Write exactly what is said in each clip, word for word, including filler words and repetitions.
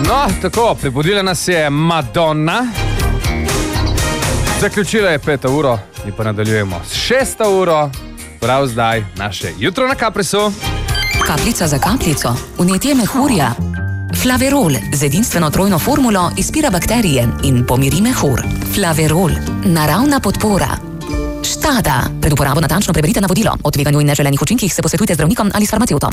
No, tako, prebudila nas je Madonna. Zaključila je peta uro, mi pa nadaljujemo s šesta uro, prav zdaj naše jutro na Caprisu. Kapljica za kapljico, vnetje mehurja. Flaverol z edinstveno trojno formulo izpira bakterije in pomiri mehur. Flaverol, naravna podpora. Štada, pred uporabo natančno preberite navodilo. O tveganju in neželenih učinkih se posvetujte z zdravnikom ali s farmacevtom.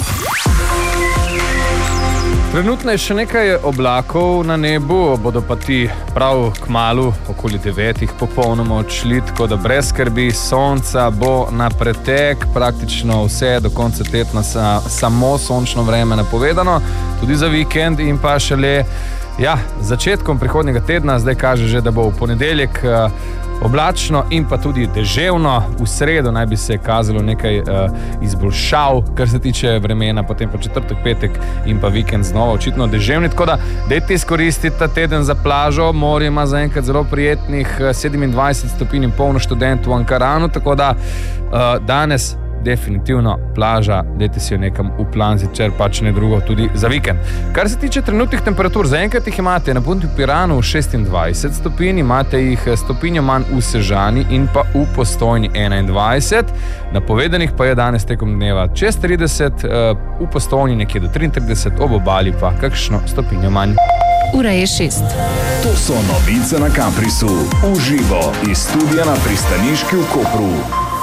Trenutno je še nekaj oblakov na nebu, bodo pa ti prav kmalu, okoli devetih, popolnoma odšli, tako da brez skrbi, sonca bo na pretek, praktično vse do konca tedna sa, samo sončno vreme napovedano, tudi za vikend in pa šele ja, začetkom prihodnjega tedna, zdaj kaže že, da bo v ponedeljek uh, oblačno in pa tudi deževno. V sredo naj bi se kazalo nekaj uh, izboljšav, kar se tiče vremena, potem pa četrtek, petek in pa vikend znova očitno deževni, tako da dajte izkoristiti ta teden za plažo. Morje ima zaenkrat zelo prijetnih sedemindvajset stopinj in polno študent v Ankaranu, tako da uh, danes definitivno plaža, dajte si jo nekam v planzi, če pač ne drugo tudi za vikend. Kar se tiče trenutnih temperatur, zaenkrat jih imate na Punti v Piranu šestindvajset stopinj, imate jih stopinjo manj v Sežani in pa v Postojni enaindvajset. Napovedanih pa je danes tekom dneva čez trideset, v Postojni nekje do triintrideset, ob obali pa kakšno stopinjo manj. Ura je šest. To so novice na Caprisu, v živo iz studia na Pristaniški v Kopru.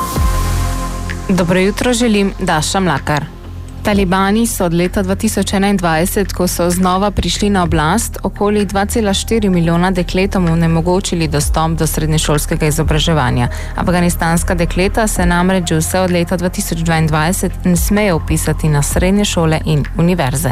Dobro jutro želim, Daša Mlakar. Talibani so od leta dva tisoč enaindvajset, ko so znova prišli na oblast, okoli dva cela štiri milijona dekletom onemogočili dostop do srednješolskega izobraževanja. Afganistanska dekleta se namreč vse od leta dva tisoč dvaindvajset ne smejo vpisati na srednje šole in univerze.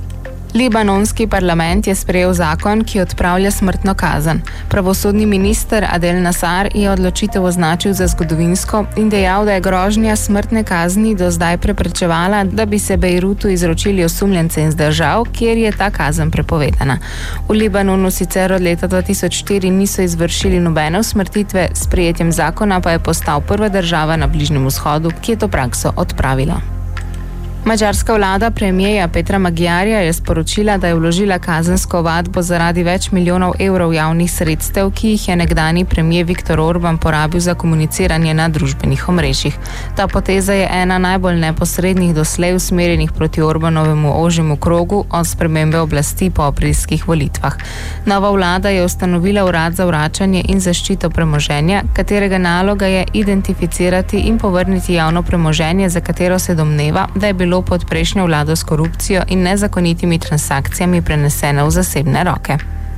Libanonski parlament je sprejel zakon, ki odpravlja smrtno kazen. Pravosodni minister Adel Nasar je odločitev označil za zgodovinsko in dejal, da je grožnja smrtne kazni do zdaj preprečevala, da bi se Bejrutu izročili osumljence iz držav, kjer je ta kazen prepovedana. V Libanonu sicer od leta dva tisoč štiri niso izvršili nobene usmrtitve, s sprejetjem zakona pa je postal prva država na Bližnjem vzhodu, ki je to prakso odpravila. Madžarska vlada premijeja Petra Magyarja je sporočila, da je vložila kazensko ovadbo zaradi več milijonov evrov javnih sredstev, ki jih je nekdanji premijer Viktor Orban porabil za komuniciranje na družbenih omrežjih. Ta poteza je ena najbolj neposrednih doslej usmerjenih proti Orbanovemu ožjemu krogu od spremembe oblasti po aprilskih volitvah. Nova vlada je ustanovila urad za vračanje in zaščito premoženja, katerega naloga je identificirati in povrniti javno premoženje, za katero se domneva, da je bilo pod prejšnjo vlado s korupcijo in nezakonitimi transakcijami prenesene v zasebne roke.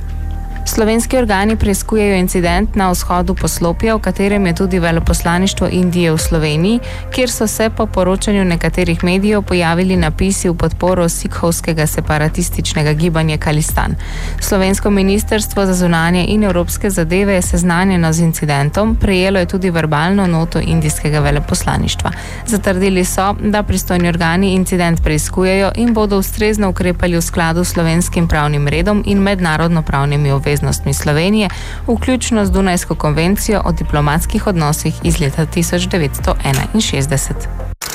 Slovenski organi preiskujejo incident na vzhodu Poslopja, v katerem je tudi veleposlaništvo Indije v Sloveniji, kjer so se po poročanju nekaterih medijev pojavili napisi v podporo sikhovskega separatističnega gibanja Khalistan. Slovensko ministrstvo za zunanje in evropske zadeve je seznanjeno z incidentom, prejelo je tudi verbalno noto indijskega veleposlaništva. Zatrdili so, da pristojni organi incident preiskujejo in bodo ustrezno ukrepali v skladu s slovenskim pravnim redom in mednarodno pravnimi obveznostmi Slovenije, vključno z Dunajsko konvencijo o diplomatskih odnosih iz leta tisoč devetsto enainšestdeset.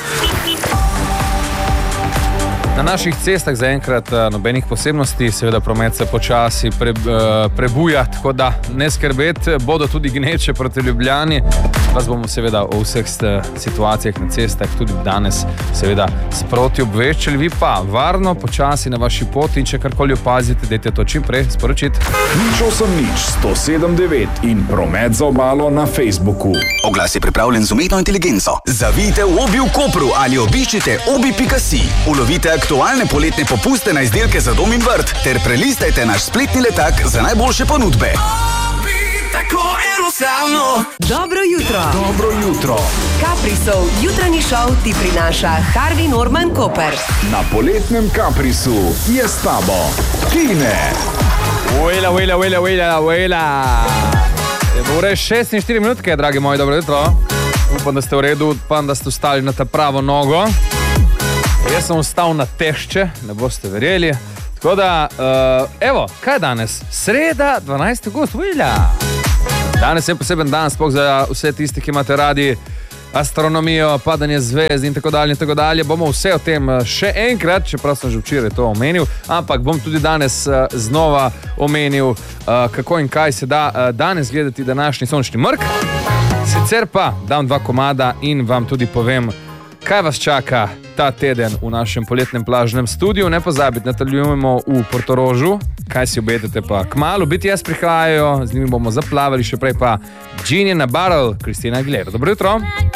Na naših cestah zaenkrat nobenih posebnosti, seveda promet se počasi pre, prebuja, tako da ne skrbeti, bodo tudi gneče proti Ljubljani. Vas bomo seveda o vseh situacijah na cestah tudi danes seveda sproti obveščali. Vi pa varno, počasi na vaši poti in če karkoli opazite, dajte to čim prej sporočiti. Nič osem nič sto sedem devet in promet za obalo na Facebooku. Oglas je pripravljen z umetno inteligenco. Zavijte v Obi v Kopru ali obiščite obi pika si. Ulovite aktualne poletne popuste na izdelke za dom in vrt ter prelistajte naš spletni letak za najboljše ponudbe. Tako enostavno. Dobro jutro. Dobro jutro. Caprisov jutranji šov ti prinaša Harvey Norman Koper. Na poletnem Caprisu je s tabo Tine. Ujela, ujela, ujela, ujela, ujela. Ure šest in štiri minutke, dragi moji, dobro jutro. Upam, da ste v redu, upam, da ste vstali na ta pravo nogo. Jaz sem vstal na tešče, ne boste verjeli. Tako da, uh, evo, kaj je danes? Sreda, dvanajsti avgust, ujela. Danes je poseben dan, sploh za vse tisti, ki imate radi astronomijo, padanje zvezd in tako dalje in tako dalje. Bomo vse o tem še enkrat, čeprav sem že včeraj to omenil, ampak bom tudi danes znova omenil, kako in kaj se da danes gledati današnji sončni mrk. Sicer pa dam dva komada in vam tudi povem, kaj vas čaka ta teden v našem poletnem plažnem studiu. Ne pozabite, nadaljujemo v Portorožu, kaj si obetete pa kmalu. B T S prihajajo, z njimi bomo zaplavali, še prej pa Genie na Barrel, Kristina Aguilera. Dobro jutro!